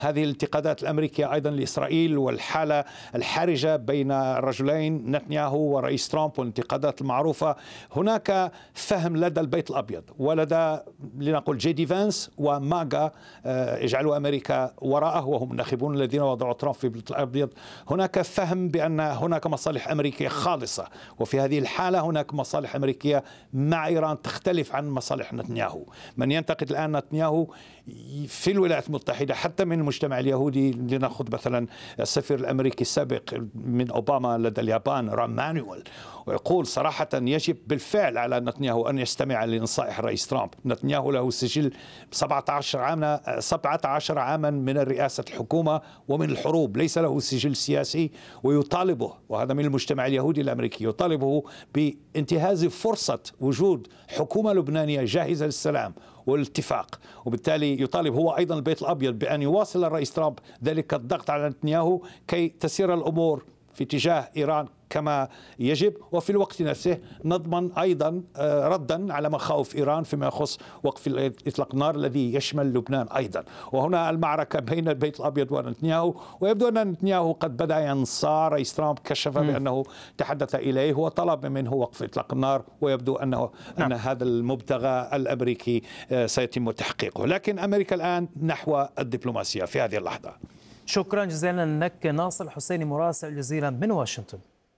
هذه الانتقادات الأمريكية أيضا لإسرائيل والحالة الحرجة بين الرجلين نتنياهو ورئيس ترامب والانتقادات المعروفة. هناك فهم لدى البيت الأبيض ولدى لنقل جي دي فانس وماغا، اجعلوا أمريكا وراءه، وهم الناخبون الذين وضعوا ترامب في البيت الأبيض. هناك فهم بأن هناك مصالح أمريكية خالصة، وفي هذه الحالة هناك مصالح أمريكية مع إيران تختلف عن مصالح نتنياهو. من ينتقد الآن نتنياهو في الولايات المتحدة حتى من المجتمع اليهودي، لنأخذ مثلا السفير الأمريكي السابق من أوباما لدى اليابان رام مانويل، ويقول صراحة يجب بالفعل على نتنياهو أن يستمع لنصائح الرئيس ترامب. نتنياهو له سجل 17 عاما من رئاسة الحكومة ومن الحروب، ليس له سجل سياسي، ويطالبه، وهذا من المجتمع اليهودي الأمريكي، يطالبه بانتهاز فرصة وجود حكومة لبنانية جاهزة للسلام والاتفاق. وبالتالي يطالب هو أيضا البيت الأبيض بأن يواصل الرئيس ترامب ذلك الضغط على نتنياهو كي تسير الأمور في اتجاه إيران كما يجب، وفي الوقت نفسه نضمن أيضا ردا على مخاوف إيران فيما يخص وقف إطلاق النار الذي يشمل لبنان أيضا. وهنا المعركة بين البيت الأبيض ونتنياهو، ويبدو أن نتنياهو قد بدأ ينصار. رئيس ترامب كشف بأنه تحدث إليه وطلب منه وقف إطلاق النار، ويبدو أن هذا المبتغى الأمريكي سيتم تحقيقه. لكن أمريكا الآن نحو الدبلوماسية في هذه اللحظة. شكرا جزيلا لك ناصر الحسيني مراسل الجزيرة من واشنطن.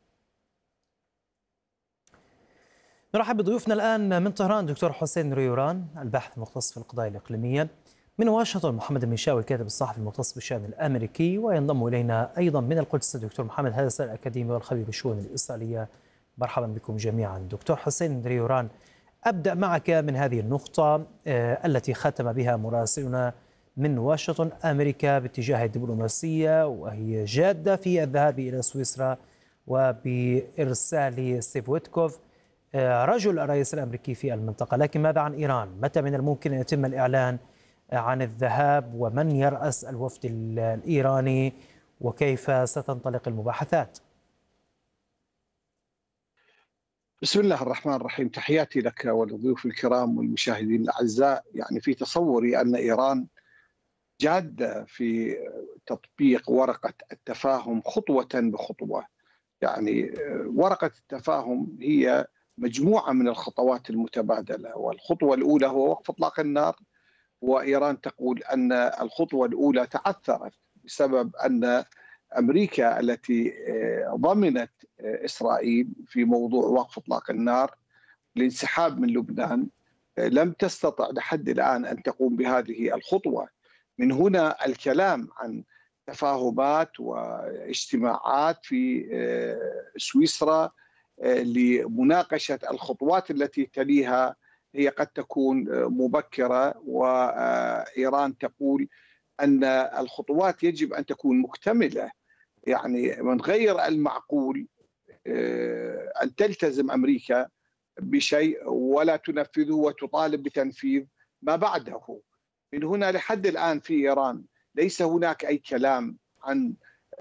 نرحب بضيوفنا الآن من طهران دكتور حسين ريوران الباحث المختص في القضايا الإقليمية، من واشنطن محمد المنشاوي الكاتب الصحفي المختص بالشأن الأمريكي، وينضم إلينا أيضا من القدس الدكتور محمد هذا الأكاديمي والخبير بالشؤون الإسرائيلية. مرحبا بكم جميعا. دكتور حسين ريوران، أبدأ معك من هذه النقطة التي ختم بها مراسلنا من واشنطن. أمريكا باتجاه الدبلوماسية وهي جادة في الذهاب إلى سويسرا وبإرسال ستيف ويتكوف رجل الرئيس الأمريكي في المنطقة، لكن ماذا عن إيران؟ متى من الممكن أن يتم الإعلان عن الذهاب، ومن يرأس الوفد الإيراني، وكيف ستنطلق المباحثات؟ بسم الله الرحمن الرحيم. تحياتي لك وللضيوف الكرام والمشاهدين الأعزاء. يعني في تصوري أن إيران جادة في تطبيق ورقة التفاهم خطوة بخطوة. يعني ورقة التفاهم هي مجموعة من الخطوات المتبادلة، والخطوة الأولى هو وقف إطلاق النار، وإيران تقول أن الخطوة الأولى تعثرت بسبب أن أمريكا التي ضمنت إسرائيل في موضوع وقف إطلاق النار الانسحاب من لبنان لم تستطع لحد الآن أن تقوم بهذه الخطوة. من هنا الكلام عن تفاهمات واجتماعات في سويسرا لمناقشة الخطوات التي تليها هي قد تكون مبكرة، وإيران تقول أن الخطوات يجب أن تكون مكتملة. يعني من غير المعقول أن تلتزم أمريكا بشيء ولا تنفذه وتطالب بتنفيذ ما بعده. من هنا لحد الآن في إيران ليس هناك أي كلام عن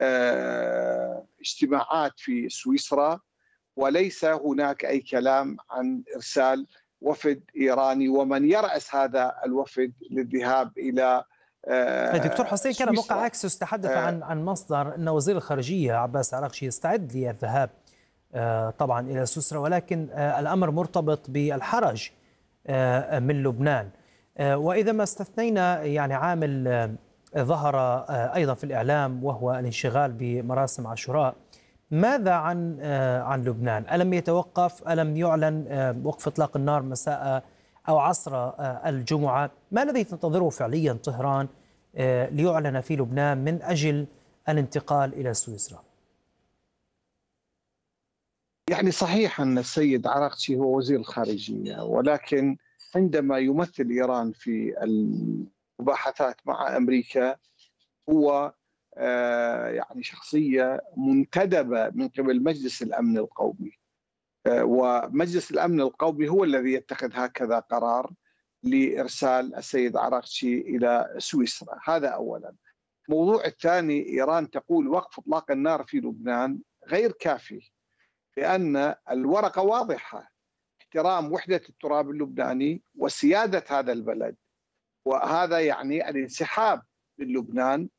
اجتماعات في سويسرا، وليس هناك أي كلام عن إرسال وفد إيراني ومن يرأس هذا الوفد للذهاب إلى دكتور حسين، كان موقع أكسيوس تحدث عن مصدر أن وزير الخارجية عباس عراقشي يستعد للذهاب طبعا إلى سويسرا، ولكن الأمر مرتبط بالحرج من لبنان. وإذا ما استثنينا يعني عامل ظهر أيضا في الإعلام وهو الانشغال بمراسم عاشوراء، ماذا عن لبنان؟ ألم يتوقف؟ ألم يعلن وقف إطلاق النار مساء أو عصر الجمعة؟ ما الذي تنتظره فعليا طهران ليعلن في لبنان من أجل الانتقال إلى سويسرا؟ يعني صحيح أن السيد عراقشي هو وزير الخارجية، ولكن عندما يمثل إيران في المباحثات مع أمريكا هو يعني شخصية منتدبة من قبل مجلس الأمن القومي، ومجلس الأمن القومي هو الذي يتخذ هكذا قرار لإرسال السيد عراقشي إلى سويسرا. هذا أولا. الموضوع الثاني، إيران تقول وقف إطلاق النار في لبنان غير كافي، لأن الورقة واضحة: احترام وحدة التراب اللبناني وسيادة هذا البلد، وهذا يعني الانسحاب من لبنان